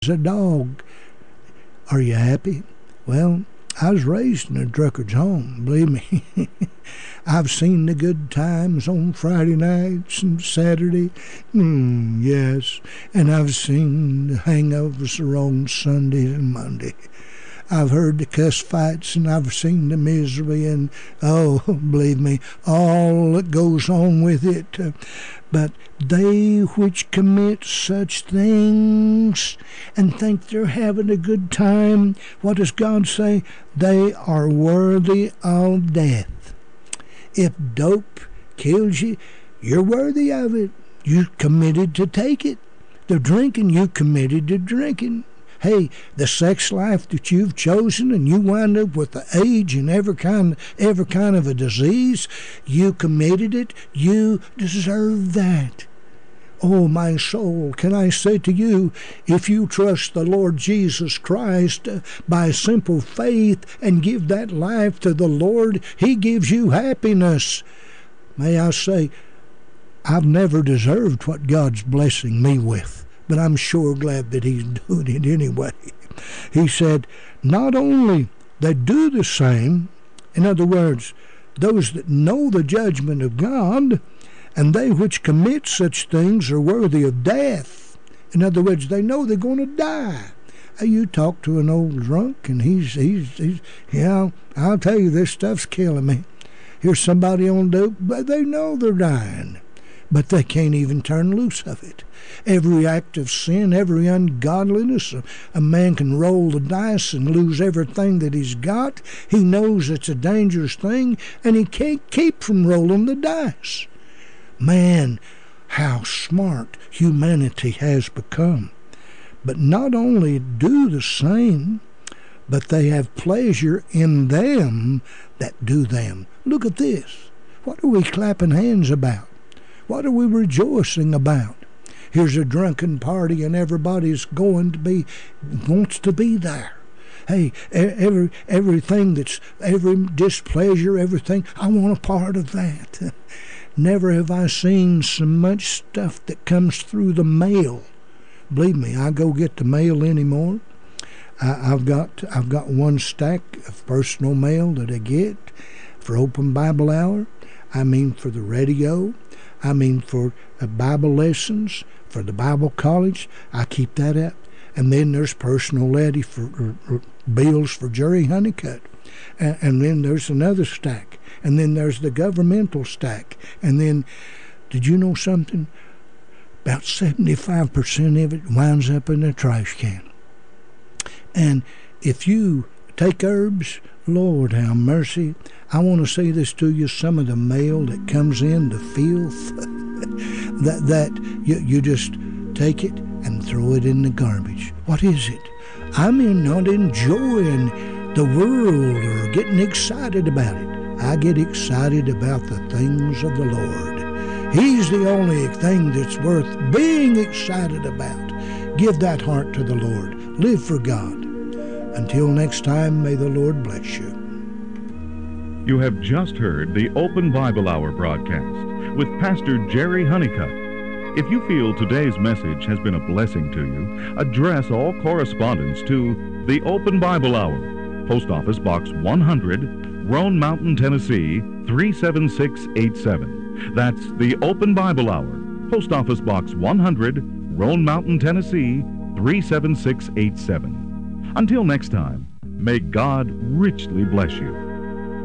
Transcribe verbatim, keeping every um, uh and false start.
a dog. Are you happy? Well, I was raised in a drunkard's home, believe me. I've seen the good times on Friday nights and Saturday. Mm, yes. And I've seen the hangovers on Sunday and Monday. I've heard the cuss fights, and I've seen the misery, and, oh, believe me, all that goes on with it. Uh, but they which commit such things and think they're having a good time, what does God say? They are worthy of death. If dope kills you, you're worthy of it. You committed to take it. The drinking, you committed to drinking. Hey, the sex life that you've chosen, and you wind up with the age and every kind, every kind of a disease, you committed it. You deserve that. Oh, my soul, can I say to you, if you trust the Lord Jesus Christ uh, by simple faith and give that life to the Lord, He gives you happiness. May I say, I've never deserved what God's blessing me with, but I'm sure glad that He's doing it anyway. He said, not only they do the same, in other words, those that know the judgment of God, and they which commit such things are worthy of death. In other words, they know they're going to die. Hey, you talk to an old drunk, and he's, he's, he's, yeah, I'll tell you, this stuff's killing me. Here's somebody on dope, but they know they're dying, but they can't even turn loose of it. Every act of sin, every ungodliness, a, a man can roll the dice and lose everything that he's got. He knows it's a dangerous thing, and he can't keep from rolling the dice. Man, how smart humanity has become. But not only do the same, but they have pleasure in them that do them. Look at this. What are we clapping hands about? What are we rejoicing about? Here's a drunken party, and everybody's going to be, wants to be there. Hey, every everything that's, every displeasure, everything, I want a part of that. Never have I seen so much stuff that comes through the mail. Believe me, I go get the mail anymore. I, I've got I've got one stack of personal mail that I get for Open Bible Hour. I mean for the radio. I mean for uh, Bible lessons, for the Bible college. I keep that up. And then there's personal letter for uh, uh, bills for Jerry Honeycutt. And, and then there's another stack. And then there's the governmental stack. And then, did you know something? About seventy-five percent of it winds up in a trash can. And if you take herbs, Lord have mercy, I want to say this to you, some of the mail that comes in, the filth, that, that you, you just take it and throw it in the garbage. What is it? I mean, not enjoying the world or getting excited about it. I get excited about the things of the Lord. He's the only thing that's worth being excited about. Give that heart to the Lord. Live for God. Until next time, may the Lord bless you. You have just heard the Open Bible Hour broadcast with Pastor Jerry Honeycutt. If you feel today's message has been a blessing to you, address all correspondence to the Open Bible Hour, Post Office Box one hundred, Roan Mountain, Tennessee, three seven six eight seven. That's the Open Bible Hour, Post Office Box one hundred, Roan Mountain, Tennessee, three seven six eight seven. Until next time, may God richly bless you.